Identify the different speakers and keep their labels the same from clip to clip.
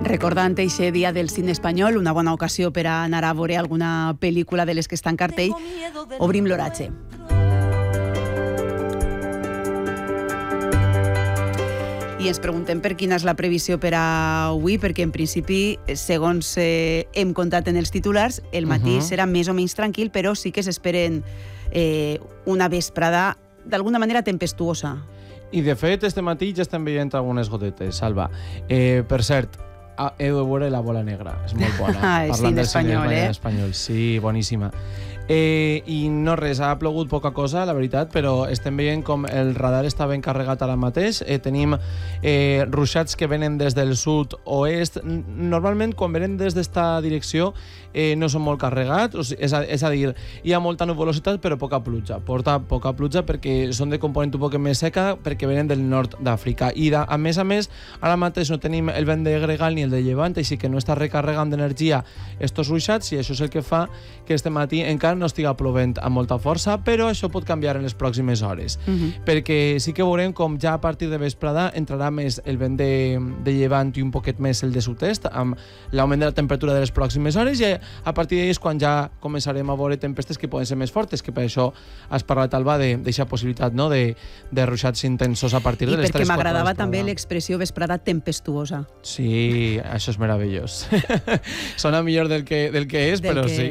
Speaker 1: Recordant eixe dia del cine espanyol, una bona ocasió per a anar a veure alguna pel·lícula de les que està en cartell, obrim l'oratge. I ens preguntem per quina és la previsió per a avui, perquè en principi, segons hem contat en els titulars, el matí serà més o menys tranquil, però sí que s'esperen una vesprada d'alguna manera tempestuosa.
Speaker 2: I de fet, este matí ja estem veient algunes gotetes, Salva. Per cert, he de veure La bola negra, és molt bona.
Speaker 1: El cine espanyol,
Speaker 2: espanyol, sí, boníssima. I no res, ha plogut poca cosa, la veritat, però estem veient com el radar està ben carregat ara mateix. Tenim ruixats que venen des del sud-oest. Normalment, quan venen des d'esta direcció, no són molt carregats, és a dir, hi ha molta nuvolositat però poca pluja. Porta poca pluja perquè són de component un poc més seca, perquè venen del nord d'Àfrica. I a més, ara mateix no tenim el vent de gregal ni el de llevant, així que no està recarregant d'energia estos ruixats, i això és el que fa que este matí encara no estiga plovent amb molta força, però això pot canviar en les pròximes hores, perquè sí que veurem com ja a partir de vesprada entrarà més el vent de llevant i un poquet més el de sud-est, amb l'augment de la temperatura de les pròximes hores, i a partir d'ahir és quan ja començarem a veure tempestes que poden ser més fortes, que per això has parlat, Alba, d'aquesta possibilitat, no?, de ruixats intensos a partir de les 3-4
Speaker 1: I perquè m'agradava també l'expressió vesprada tempestuosa.
Speaker 2: Sí, això és meravellós. Sona millor del que és, però sí.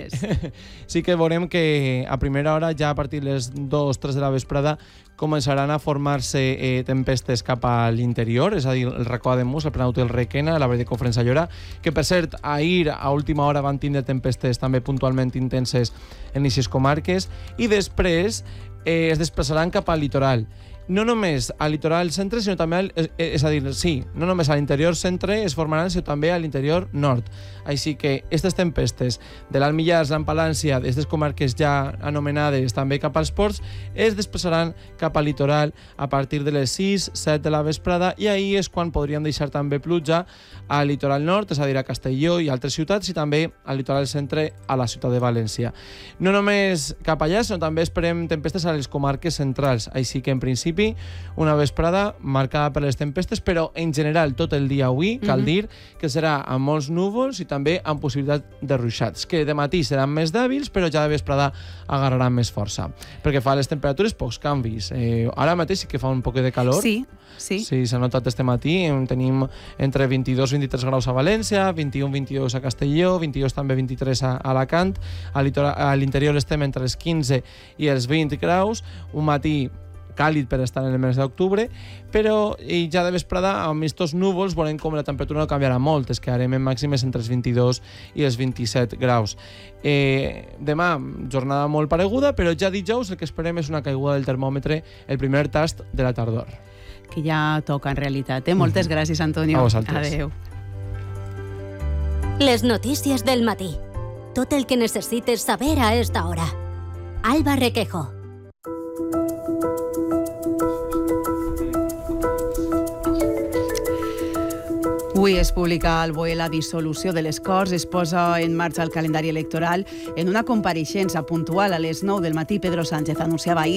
Speaker 2: Sí que veurem que a primera hora, ja a partir de les 2-3 de la vesprada, començaran a formar-se tempestes cap a l'interior, és a dir, el racó de Mus, el Planauto i el Requena, la Vall de Cofrents-Allora, que per cert, ahir a última hora van tindre tempestes també puntualment intenses en aquestes comarques, i després es desplaçaran cap al litoral. No només al litoral centre, sinó també és a dir, sí, no només a l'interior centre es formaran, sinó també a l'interior nord. Així que aquestes tempestes de l'Alt Millars, l'Empalància, d'aquestes comarques ja anomenades també cap als ports, es desplaçaran cap al litoral a partir de les 6-7 de la vesprada, i ahir és quan podríem deixar també pluja al litoral nord, és a dir, a Castelló i altres ciutats, i també al litoral centre, a la ciutat de València. No només cap allà, sinó també esperem tempestes a les comarques centrals, així que en principi una vesprada marcada per les tempestes, però en general tot el dia avui, cal dir que serà amb molts núvols i també amb possibilitat de ruixats, que de matí seran més dèbils, però ja de vesprada agarraran més força. Perquè fa les temperatures pocs canvis. Ara mateix sí que fa un poc de calor.
Speaker 1: Sí.
Speaker 2: Sí, s'ha notat este matí. Tenim entre 22-23 graus a València, 21-22 a Castelló, 22 també 23 a Alacant. A l'interior estem entre els 15 i els 20 graus. Un matí càlid per estar en el mes d'octubre, però ja de vesprada, amb aquests núvols, veurem com la temperatura no canviarà molt, es quedarem en màximes entre els 22 i els 27 graus. Demà, jornada molt pareguda, però ja dijous el que esperem és una caiguda del termòmetre, el primer tast de la tardor.
Speaker 1: Que ja toca, en realitat. Moltes gràcies, Antonio.
Speaker 2: A vosaltres.
Speaker 1: Adéu.
Speaker 3: Les notícies del matí. Tot el que necessites saber a esta hora. Alba Requejo.
Speaker 1: Avui es publica al BOE la dissolució de les Corts, es posa en marxa el calendari electoral. En una compareixença puntual a les 9 del matí, Pedro Sánchez anunciava ahir